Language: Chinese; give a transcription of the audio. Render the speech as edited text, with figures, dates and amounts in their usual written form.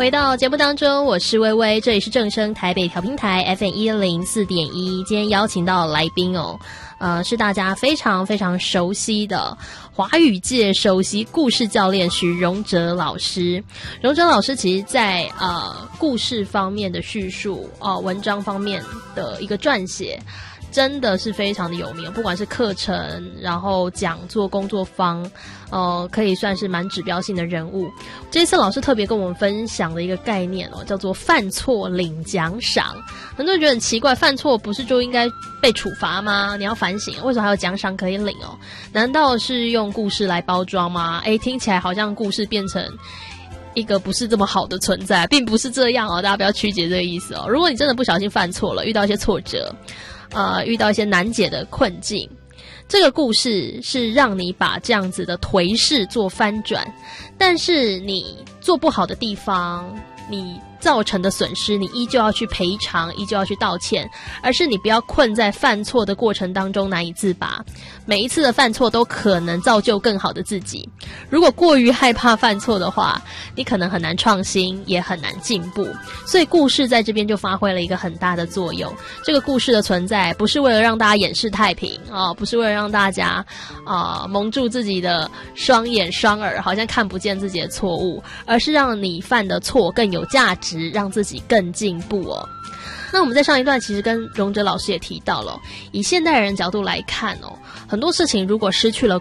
回到节目当中，我是薇薇，这里是正声台北调频台 FM104.1。今天邀请到来宾哦，是大家非常非常熟悉的华语界首席故事教练许荣哲老师。荣哲老师其实在故事方面的叙述文章方面的一个撰写真的是非常的有名，不管是课程，然后讲座、工作坊，可以算是蛮指标性的人物。这一次老师特别跟我们分享的一个概念哦，叫做犯错领奖赏。很多人觉得很奇怪，犯错不是就应该被处罚吗？你要反省，为什么还有奖赏可以领哦？难道是用故事来包装吗？听起来好像故事变成一个不是这么好的存在，并不是这样哦，大家不要曲解这个意思哦。如果你真的不小心犯错了，遇到一些挫折，遇到一些难解的困境，这个故事是让你把这样子的颓势做翻转，但是你做不好的地方，你造成的损失，你依旧要去赔偿，依旧要去道歉，而是你不要困在犯错的过程当中难以自拔。每一次的犯错都可能造就更好的自己。如果过于害怕犯错的话，你可能很难创新，也很难进步。所以故事在这边就发挥了一个很大的作用。这个故事的存在不是为了让大家掩饰太平不是为了让大家蒙住自己的双眼双耳，好像看不见自己的错误，而是让你犯的错更有价值，让自己更进步哦。那我们在上一段其实跟荣哲老师也提到了，以现代人角度来看很多事情如果失去了